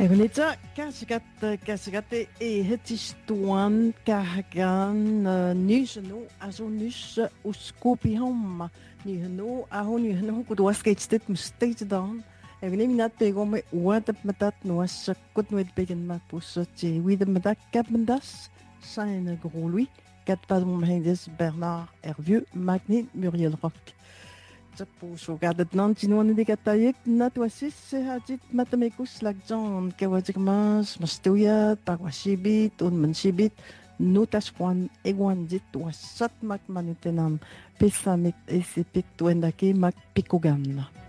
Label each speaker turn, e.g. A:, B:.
A: Egunita kasigat e hetistuan kahagan nysenu aso nys uskopi homma nyhenu aho nyhenu kuduas keitstet mustet dan Egunim minat pegom uatap matat nuas kut nuet pegen mapus te widem matak kapmendas saine grolui kat padom hendes Bernard Hervieux Magnet Muriel Rock Pour garder nan tinuan de katayek na tuasis se hajit matamikus lagjan kawajikmas mastuya pagwasibit un mansibit nutas kwan egwan dit wasat mak manutenam pesamit esipit tuendake mak pikogan.